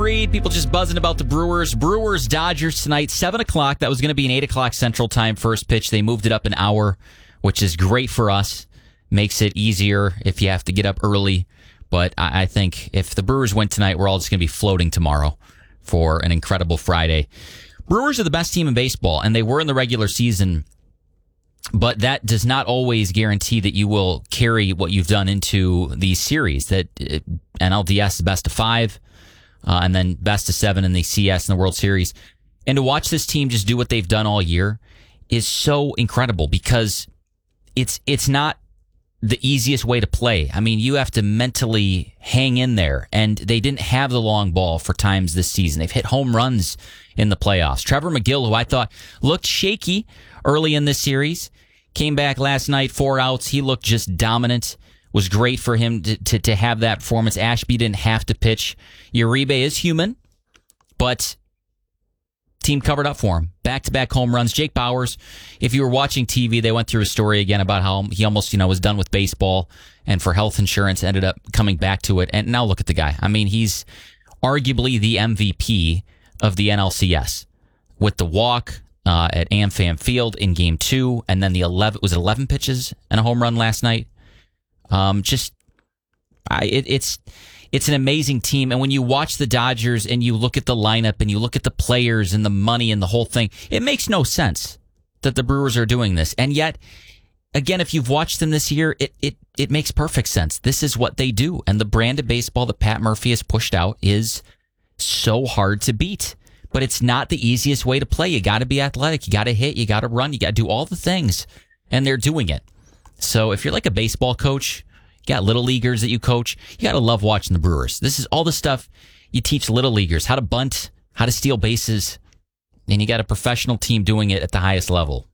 People just buzzing about the Brewers. Dodgers tonight, 7 o'clock. That was going to be an 8 o'clock Central Time first pitch. They moved it up an hour, which is great for us. Makes it easier if you have to get up early. But I think if the Brewers win tonight, we're all just going to be floating tomorrow for an incredible Friday. Brewers are the best team in baseball, and they were in the regular season. But that does not always guarantee that you will carry what you've done into these series. That NLDS is best of 5. And then best of 7 in the CS and the World Series. And to watch this team just do what they've done all year is so incredible because it's not the easiest way to play. I mean, you have to mentally hang in there, and they didn't have the long ball for times this season. They've hit home runs in the playoffs. Trevor McGill, who I thought looked shaky early in this series, came back last night, 4 outs. He looked just dominant. Was great for him to have that performance. Ashby didn't have to pitch. Uribe is human, but team covered up for him. Back-to-back home runs. Jake Bauers, if you were watching TV, they went through a story again about how he almost, was done with baseball and for health insurance ended up coming back to it. And now look at the guy. I mean, he's arguably the MVP of the NLCS with the walk at AmFam Field in Game 2, and then the 11 pitches and a home run last night. It's an amazing team. And when you watch the Dodgers and you look at the lineup and you look at the players and the money and the whole thing, it makes no sense that the Brewers are doing this. And yet, again, if you've watched them this year, it makes perfect sense. This is what they do. And the brand of baseball that Pat Murphy has pushed out is so hard to beat. But it's not the easiest way to play. You got to be athletic. You got to hit. You got to run. You got to do all the things. And they're doing it. So if you're like a baseball coach, you got little leaguers that you coach, you got to love watching the Brewers. This is all the stuff you teach little leaguers, how to bunt, how to steal bases, and you got a professional team doing it at the highest level.